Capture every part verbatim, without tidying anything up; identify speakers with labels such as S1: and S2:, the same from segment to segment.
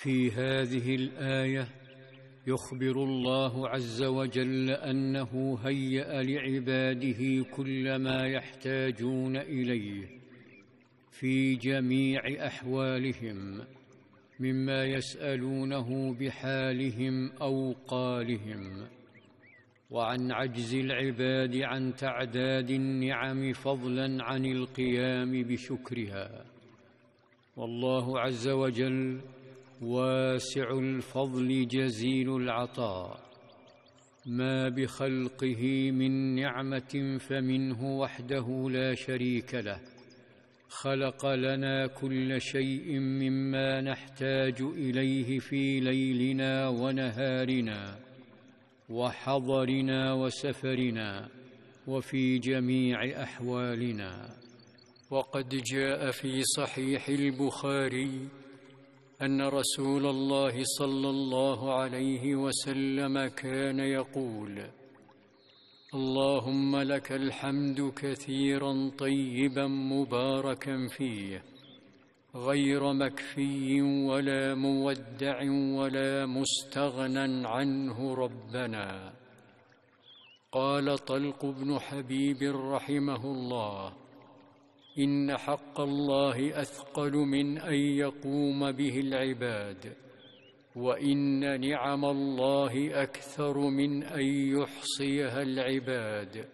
S1: في هذه الآية يخبر الله عز وجل أنه هيأ لعباده كل ما يحتاجون إليه في جميع أحوالهم، مما يسألونه بحالهم أو قالهم، وعن عجز العباد عن تعداد النعم فضلا عن القيام بشكرها. والله عز وجل واسع الفضل جزيل العطاء، ما بخلقه من نعمة فمنه وحده لا شريك له، خلق لنا كل شيء مما نحتاج إليه في ليلنا ونهارنا وحضرنا وسفرنا وفي جميع أحوالنا. وقد جاء في صحيح البخاري أن رسول الله صلى الله عليه وسلم كان يقول: اللهم لك الحمد كثيرا طيبا مباركا فيه، غير مكفي ولا مودع ولا مستغنى عنه ربنا. قال طلق بن حبيب رحمه الله: إن حق الله أثقل من أن يقوم به العباد، وإن نعم الله أكثر من أن يحصيها العباد،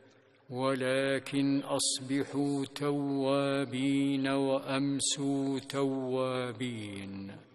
S1: ولكن أصبحوا توابين وأمسوا توابين.